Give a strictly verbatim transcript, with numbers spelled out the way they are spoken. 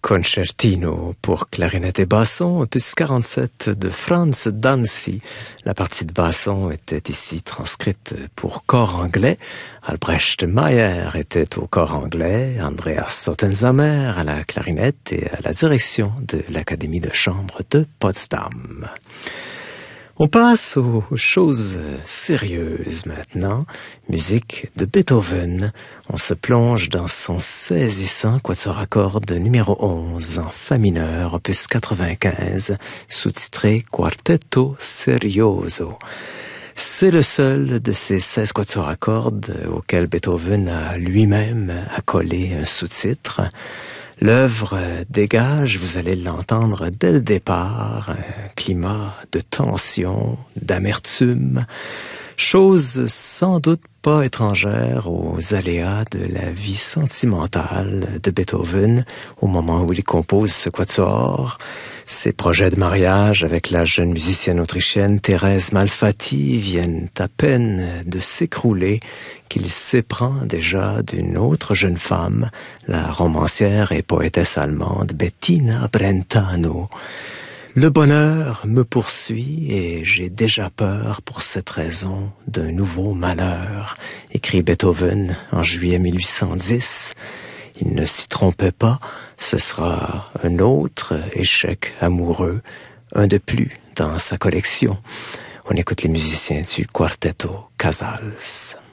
Concertino pour clarinette et basson, opus quarante-sept de Franz Dancy. La partie de basson était ici transcrite pour corps anglais. Albrecht Mayer était au corps anglais, Andreas Sottensamer à la clarinette et à la direction de l'Académie de chambre de Potsdam. On passe aux choses sérieuses maintenant. Musique de Beethoven. On se plonge dans son saisissant quatuor à cordes numéro onze en fa mineur, opus quatre-vingt-quinze, sous-titré Quartetto Serioso. C'est le seul de ces seize quatuors à cordes auquel Beethoven a lui-même accolé un sous-titre. L'œuvre dégage, vous allez l'entendre dès le départ, un climat de tension, d'amertume, chose sans doute pas étrangère aux aléas de la vie sentimentale de Beethoven au moment où il compose ce quatuor. Ses projets de mariage avec la jeune musicienne autrichienne Thérèse Malfatti viennent à peine de s'écrouler qu'il s'éprend déjà d'une autre jeune femme, la romancière et poétesse allemande Bettina Brentano. Le bonheur me poursuit et j'ai déjà peur pour cette raison d'un nouveau malheur, écrit Beethoven en juillet mille huit cent dix. Il ne s'y trompait pas, ce sera un autre échec amoureux, un de plus dans sa collection. On écoute les musiciens du Quartetto Casals.